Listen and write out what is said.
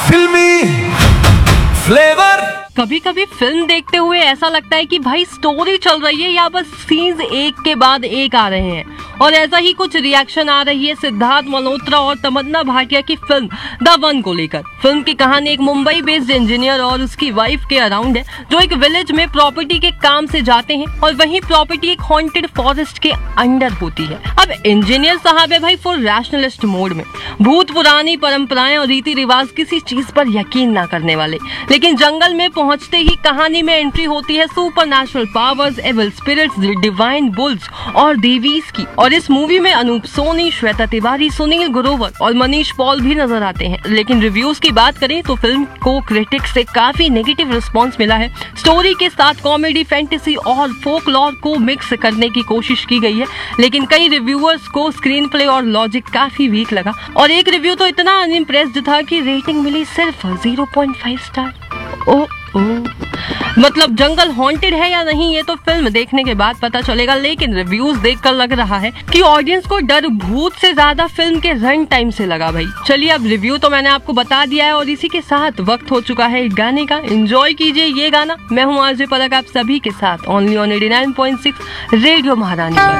फिल्मी फ्लेवर। कभी कभी फिल्म देखते हुए ऐसा लगता है कि भाई स्टोरी चल रही है या बस सीन्स एक के बाद एक आ रहे हैं, और ऐसा ही कुछ रिएक्शन आ रही है सिद्धार्थ मल्होत्रा और तमन्ना भाटिया की फिल्म द वन को लेकर। फिल्म की कहानी एक मुंबई बेस्ड इंजीनियर और उसकी वाइफ के अराउंड है, जो एक विलेज में प्रॉपर्टी के काम से जाते हैं और वही प्रॉपर्टी एक हॉन्टेड फॉरेस्ट के अंडर होती है। अब इंजीनियर साहब है भाई फुल रैशनलिस्ट मोड में, भूत पुरानी परंपराएं और रीति रिवाज किसी चीज पर यकीन ना करने वाले, लेकिन जंगल में पहुंचते ही कहानी में एंट्री होती है supernatural powers, evil spirits, divine bulls और देवीज की। और इस मूवी में अनूप सोनी, श्वेता तिवारी, सुनील ग्रोवर और मनीष पॉल भी नजर आते हैं। लेकिन रिव्यूज की बात करें तो फिल्म को क्रिटिक्स से काफी नेगेटिव रिस्पांस मिला है। स्टोरी के साथ कॉमेडी, फैंटेसी और फोकलॉर को मिक्स करने की कोशिश की गई है, लेकिन कई रिव्यूअर्स को स्क्रीन प्ले और लॉजिक काफी वीक लगा, और एक रिव्यू तो इतना अनइम्प्रेस्ड था कि रेटिंग मिली सिर्फ 0.5 स्टार। मतलब जंगल हॉन्टेड है या नहीं ये तो फिल्म देखने के बाद पता चलेगा, लेकिन रिव्यूज देखकर लग रहा है कि ऑडियंस को डर भूत से ज्यादा फिल्म के रन टाइम से लगा भाई। चलिए अब रिव्यू तो मैंने आपको बता दिया है, और इसी के साथ वक्त हो चुका है गाने का। एंजॉय कीजिए ये गाना। मैं हूँ आरजे पलक, आप सभी के साथ ओनली ऑन 89.6 रेडियो महारानी पर।